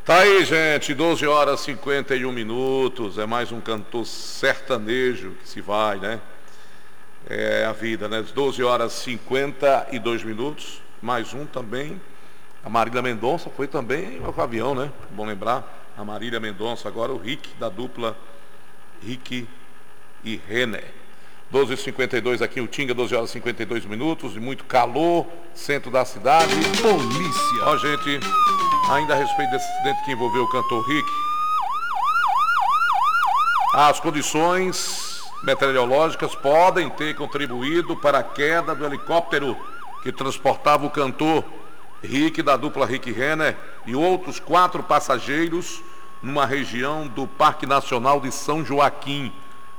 Tá aí, gente, 12 horas e 51 minutos, é mais um cantor sertanejo que se vai, né? É a vida, né? 12 horas e 52 minutos, mais um também. A Marília Mendonça foi também o avião, né? Bom lembrar, a Marília Mendonça, agora o Rick, da dupla Rick e René. 12h52 aqui em Utinga, 12 horas e 52 minutos, e muito calor, centro da cidade. Polícia. Ó, gente, ainda a respeito desse acidente que envolveu o cantor Rick, as condições meteorológicas podem ter contribuído para a queda do helicóptero que transportava o cantor Rick, da dupla Rick Renner, e outros 4 passageiros numa região do Parque Nacional de São Joaquim,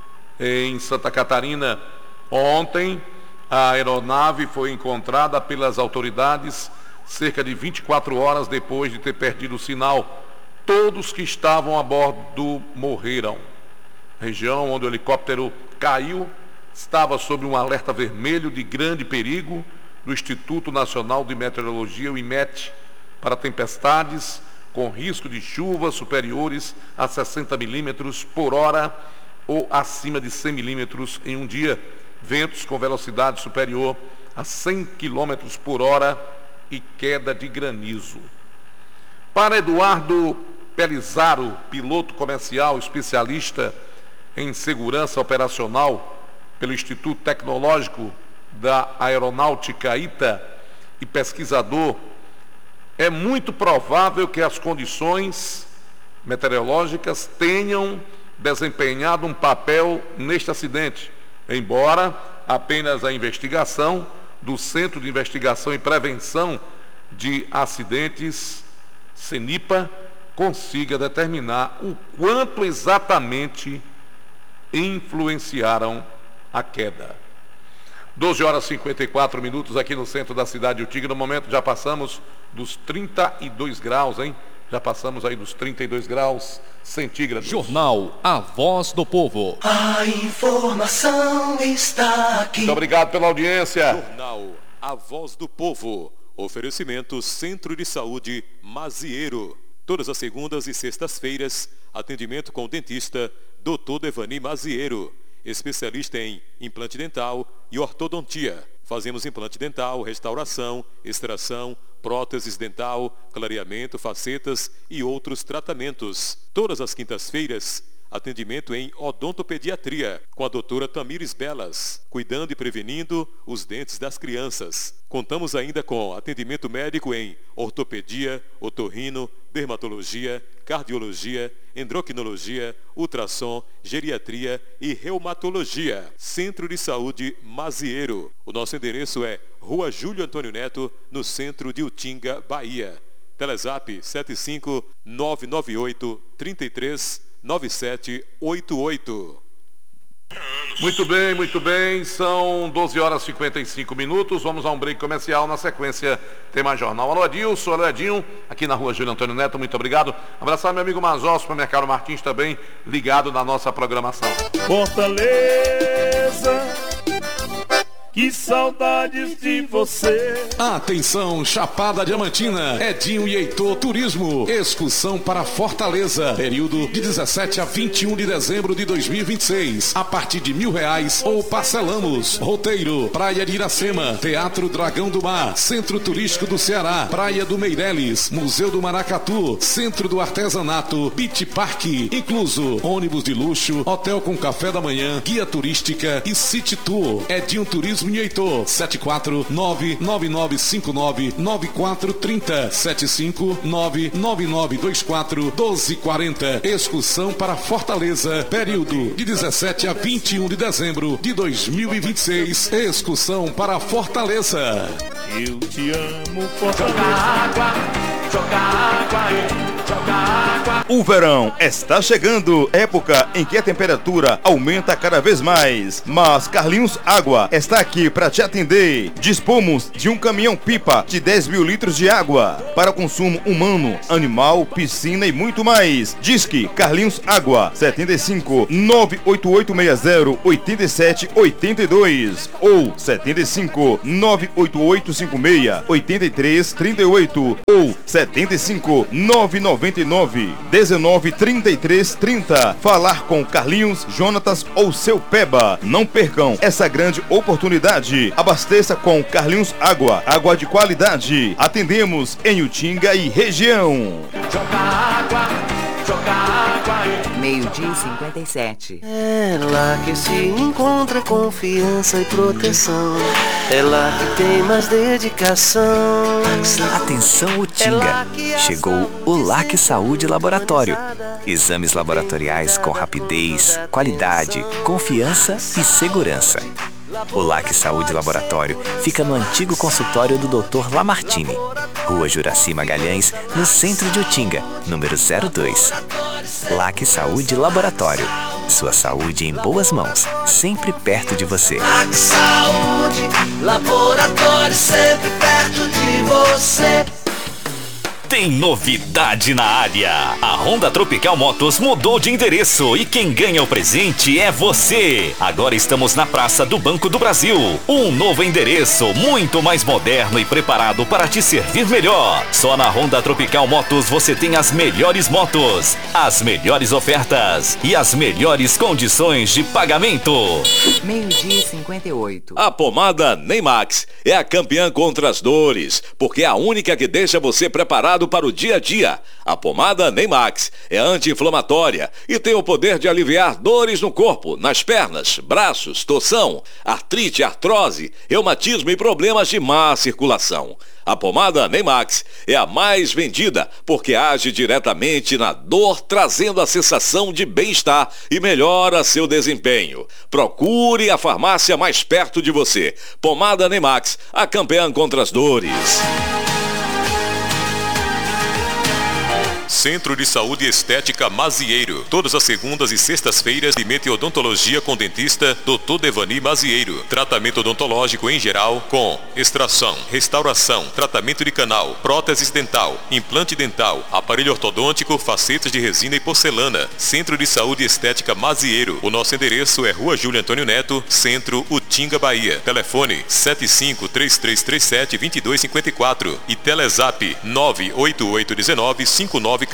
em Santa Catarina. Ontem, a aeronave foi encontrada pelas autoridades cerca de 24 horas depois de ter perdido o sinal. Todos que estavam a bordo morreram. A região onde o helicóptero caiu estava sob um alerta vermelho de grande perigo do Instituto Nacional de Meteorologia, o IMET, para tempestades com risco de chuvas superiores a 60 milímetros por hora ou acima de 100 milímetros em um dia, ventos com velocidade superior a 100 quilômetros por hora e queda de granizo. Para Eduardo Pelizaro, piloto comercial especialista em segurança operacional pelo Instituto Tecnológico da Aeronáutica ITA e pesquisador, é muito provável que as condições meteorológicas tenham desempenhado um papel neste acidente, embora apenas a investigação do Centro de Investigação e Prevenção de Acidentes, CENIPA, consiga determinar o quanto exatamente influenciaram a queda. 12 horas e 54 minutos aqui no centro da cidade de Utinga. No momento já passamos dos 32 graus, hein? Já passamos aí dos 32 graus centígrados. Jornal A Voz do Povo. A informação está aqui. Muito obrigado pela audiência. Jornal A Voz do Povo. Oferecimento Centro de Saúde Mazieiro. Todas as segundas e sextas-feiras, atendimento com o dentista Dr. Devani Mazieiro, especialista em implante dental e ortodontia. Fazemos implante dental, restauração, extração, próteses dental, clareamento, facetas e outros tratamentos. Todas as quintas-feiras, atendimento em odontopediatria com a doutora Tamires Belas, cuidando e prevenindo os dentes das crianças. Contamos ainda com atendimento médico em ortopedia, otorrino, dermatologia, cardiologia, endocrinologia, ultrassom, geriatria e reumatologia. Centro de Saúde Mazieiro. O nosso endereço é Rua Júlio Antônio Neto, no centro de Utinga, Bahia. Telezap 75 998 33 9788. Muito bem, são 12 horas e 55 minutos, vamos a um break comercial, na sequência tem mais jornal. Alô Adilson, alô Edinho, aqui na Rua Júlio Antônio Neto, muito obrigado. Abraçar meu amigo Mazó, supermercado Martins, também ligado na nossa programação. Fortaleza, que saudades de você. Atenção, Chapada Diamantina, Edinho e Heitor Turismo, excursão para Fortaleza, período de 17 a 21 de dezembro de 2026, a partir de R$1.000 ou parcelamos. Roteiro: Praia de Iracema, Teatro Dragão do Mar, Centro Turístico do Ceará, Praia do Meireles, Museu do Maracatu, Centro do Artesanato, Beach Park, incluso ônibus de luxo, hotel com café da manhã, guia turística e City Tour. Edinho Turismo e Heitor, 74999599430, 75999241240. Excursão para Fortaleza, período de 17 a 21 de dezembro de 2026. Excursão para Fortaleza. Eu te amo, Fortaleza. Joga água, joga água, joga água. O verão está chegando, época em que a temperatura aumenta cada vez mais. Mas Carlinhos Água está aqui para te atender. Dispomos de um caminhão-pipa de 10 mil litros de água para consumo humano, animal, piscina e muito mais. Disque Carlinhos Água 75 98860 8782 ou 75 98856 8338 ou 75 999 19 33 30. Falar com Carlinhos, Jonatas ou seu Peba. Não percam essa grande oportunidade. Abasteça com Carlinhos Água, água de qualidade. Atendemos em Utinga e região. Joga água, joga água. 12h57. É lá que se encontra confiança e proteção. É lá que tem mais dedicação. Atenção Utinga, chegou o LAC Saúde Laboratório. Exames laboratoriais com rapidez, qualidade, confiança e segurança. O LAC Saúde Laboratório fica no antigo consultório do Dr. Lamartine, Rua Juraci Magalhães, no centro de Utinga, número 02. LAC Saúde Laboratório. Sua saúde em boas mãos, sempre perto de você. LAC Saúde Laboratório, sempre perto de você. Tem novidade na área. A Honda Tropical Motos mudou de endereço e quem ganha o presente é você. Agora estamos na Praça do Banco do Brasil. Um novo endereço, muito mais moderno e preparado para te servir melhor. Só na Honda Tropical Motos você tem as melhores motos, as melhores ofertas e as melhores condições de pagamento. 12h58. A pomada Neymax é a campeã contra as dores, porque é a única que deixa você preparado para o dia a dia. A pomada Neymax é anti-inflamatória e tem o poder de aliviar dores no corpo, nas pernas, braços, torção, artrite, artrose, reumatismo e problemas de má circulação. A pomada Neymax é a mais vendida porque age diretamente na dor, trazendo a sensação de bem-estar e melhora seu desempenho. Procure a farmácia mais perto de você. Pomada Neymax, a campeã contra as dores. Centro de Saúde e Estética Mazieiro. Todas as segundas e sextas-feiras, de odontologia com dentista Dr. Devani Mazieiro. Tratamento odontológico em geral com extração, restauração, tratamento de canal, prótese dental, implante dental, aparelho ortodôntico, facetas de resina e porcelana. Centro de Saúde e Estética Mazieiro. O nosso endereço é Rua Júlio Antônio Neto, Centro, Utinga, Bahia. Telefone 75-3337-2254 e Telezap 98819-5914.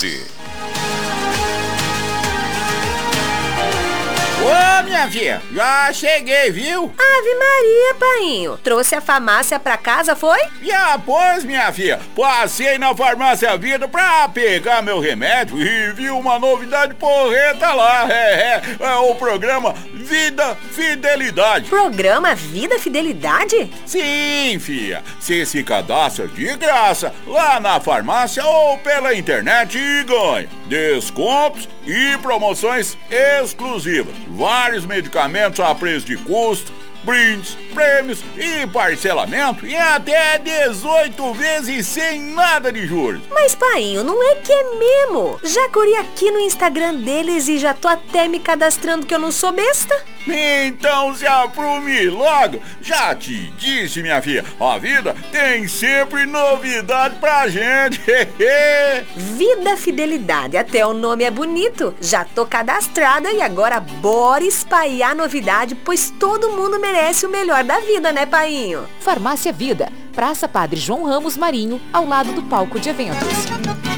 Ô, minha filha, já cheguei, viu? Ave Maria, painho. Trouxe a farmácia pra casa, foi? Já, pois, minha filha. Passei na Farmácia Vida pra pegar meu remédio e vi uma novidade porreta lá. É o programa Vida Fidelidade. Programa Vida Fidelidade? Sim, filha. Você se cadastra de graça lá na farmácia ou pela internet e ganha descontos e promoções exclusivas. Vários medicamentos a preço de custo, brindes, prêmios e parcelamento em até 18 vezes sem nada de juros. Mas, painho, não é que é mesmo? Já corri aqui no Instagram deles e já tô até me cadastrando que eu não sou besta. Então se aprume logo. Já te disse, minha filha, a vida tem sempre novidade pra gente. Vida Fidelidade, até o nome é bonito. Já tô cadastrada e agora bora espalhar novidade, pois todo mundo merece o melhor da vida, né, painho? Farmácia Vida, Praça Padre João Ramos Marinho, ao lado do palco de eventos.